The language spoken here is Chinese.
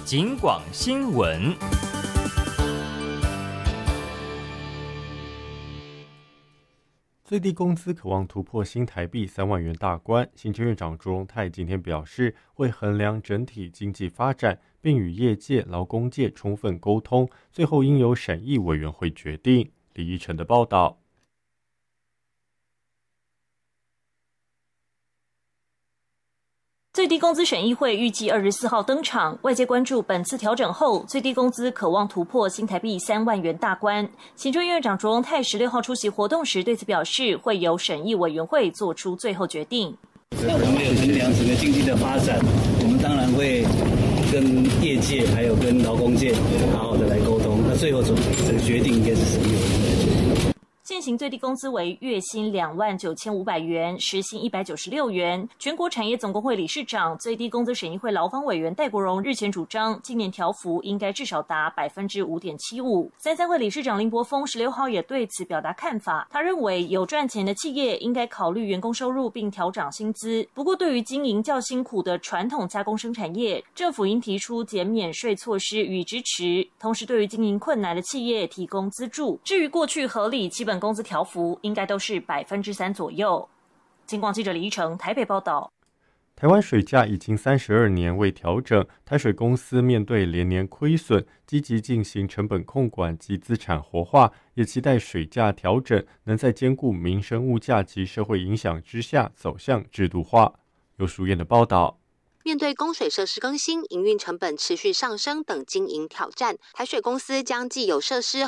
警广新闻。 最低工资可望突破新台币3万元大关，行政院长卓荣泰今天表示，会衡量整体经济发展，并与业界、劳工界充分沟通，最后应由审议委员会决定。李依晨的报道。 最低工资审议会预计24号登场，外界关注本次调整后，最低工资可望突破新台币3万元大关。行政院长卓荣泰16号出席活动时对此表示，会由审议委员会做出最后决定。 我们有衡量整个经济的发展，我们当然会跟业界还有跟劳工界好好的来沟通，那最后这个决定应该是审议委员会。 现行最低工资为月薪29500元，时薪196元。全国产业总工会理事长、最低工资审议会劳方委员戴国荣日前主张，今年调幅应该至少达 5.75%。33会理事长林柏峰16号也对此表达看法，他认为有赚钱的企业应该考虑员工收入并调涨薪资。不过，对于经营较辛苦的传统加工生产业，政府应提出减免税措施予以支持，同时对于经营困难的企业提供资助。至于过去合理基本工资调幅应该都是3%左右。警广记者李依成台北报道。 台湾水价已经32年未调整，台水公司面对连年亏损，积极进行成本控管及资产活化，也期待水价调整能在兼顾民生物价及社会影响之下走向制度化。由淑燕的报道。 面对供水设施更新、营运成本持续上升等经营挑战，台水公司将既有设施